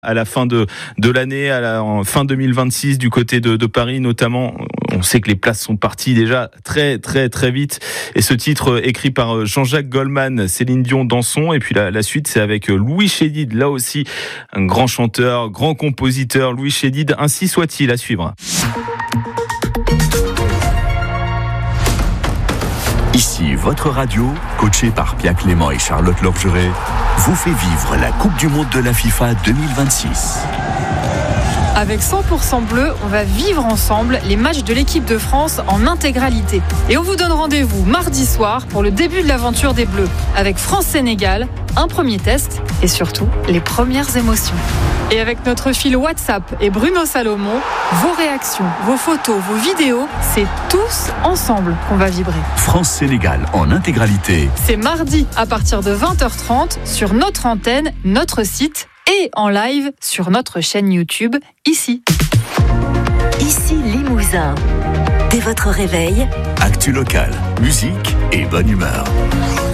À la fin de l'année, en fin 2026, du côté de Paris notamment, on sait que les places sont parties déjà très vite. Et ce titre écrit par Jean-Jacques Goldman, Céline Dion dans son. Et puis la suite, c'est avec Louis Chédid, là aussi un grand chanteur, grand compositeur, Louis Chédid, ainsi soit-il, à suivre. Ici, votre radio, coachée par Pia Clément et Charlotte Lorgeret, vous fait vivre la Coupe du Monde de la FIFA 2026. Avec 100% bleu, on va vivre ensemble les matchs de l'équipe de France en intégralité. Et on vous donne rendez-vous mardi soir pour le début de l'aventure des Bleus, avec France-Sénégal, un premier test et surtout les premières émotions. Et avec notre fil WhatsApp et Bruno Salomon, vos réactions, vos photos, vos vidéos, c'est tous ensemble qu'on va vibrer. France-Sénégal en intégralité. C'est mardi à partir de 20h30 sur notre antenne, notre site et en live sur notre chaîne YouTube, ici. Ici Limousin. Dès votre réveil, Actu local, musique et bonne humeur.